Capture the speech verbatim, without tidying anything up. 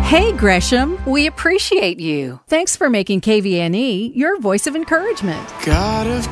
Hey, Gresham, we appreciate you. Thanks for making K V N E your voice of encouragement. God of